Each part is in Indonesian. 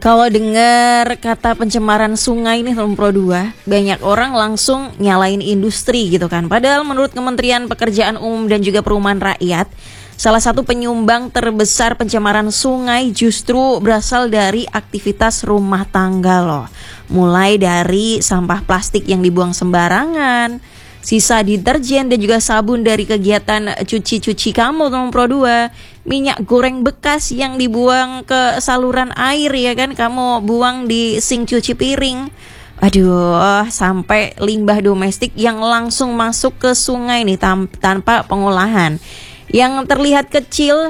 Kalau dengar kata pencemaran sungai nih Teman Pro 2, banyak orang langsung nyalain industri gitu kan. Padahal menurut Kementerian Pekerjaan Umum dan juga Perumahan Rakyat, salah satu penyumbang terbesar pencemaran sungai justru berasal dari aktivitas rumah tangga loh. Mulai dari sampah plastik yang dibuang sembarangan, sisa deterjen dan juga sabun dari kegiatan cuci-cuci kamu Teman Pro 2, minyak goreng bekas yang dibuang ke saluran air ya kan, kamu buang di sink cuci piring. Aduh, sampai limbah domestik yang langsung masuk ke sungai nih tanpa pengolahan. Yang terlihat kecil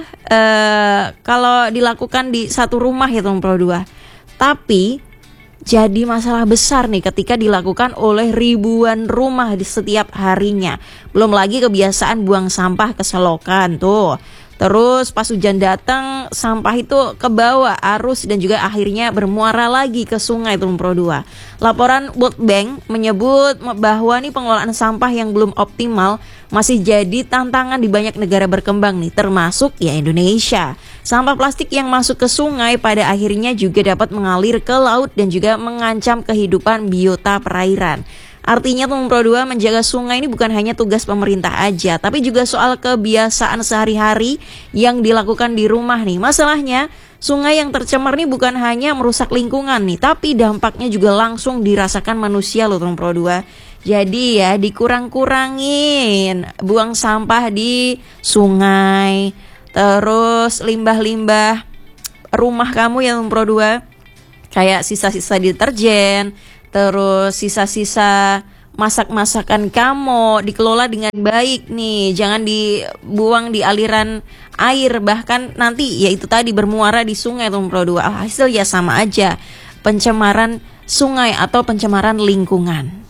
kalau dilakukan di satu rumah ya Teman Pro 2. Tapi jadi masalah besar nih ketika dilakukan oleh ribuan rumah di setiap harinya. Belum lagi kebiasaan buang sampah ke selokan tuh. Terus pas hujan datang, sampah itu kebawa arus dan juga akhirnya bermuara lagi ke sungai Teman Pro 2. Laporan World Bank menyebut bahwa nih pengelolaan sampah yang belum optimal masih jadi tantangan di banyak negara berkembang nih, termasuk ya Indonesia. Sampah plastik yang masuk ke sungai pada akhirnya juga dapat mengalir ke laut dan juga mengancam kehidupan biota perairan. Artinya Teman Pro 2, menjaga sungai ini bukan hanya tugas pemerintah aja, tapi juga soal kebiasaan sehari-hari yang dilakukan di rumah nih. Masalahnya, sungai yang tercemar ini bukan hanya merusak lingkungan nih, tapi dampaknya juga langsung dirasakan manusia loh Teman Pro 2. Jadi ya dikurang-kurangin buang sampah di sungai, terus limbah-limbah rumah kamu ya Teman Pro 2, kayak sisa-sisa deterjen, terus sisa-sisa masak-masakan kamu dikelola dengan baik nih, jangan dibuang di aliran air, bahkan nanti ya itu tadi bermuara di sungai Teman Pro 2. Hasil ya sama aja, pencemaran sungai atau pencemaran lingkungan.